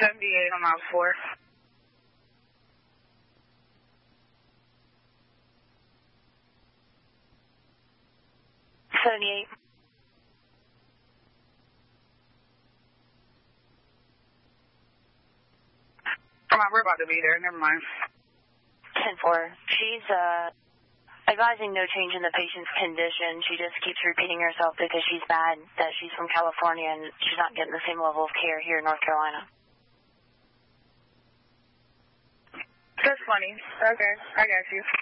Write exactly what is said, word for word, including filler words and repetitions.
seventy-eight on aisle four. seventy-eight. Come on, we're about to be there. Never mind. ten four. She's uh, advising no change in the patient's condition. She just keeps repeating herself because she's mad that she's from California and she's not getting the same level of care here in North Carolina. That's funny. Okay, I got you.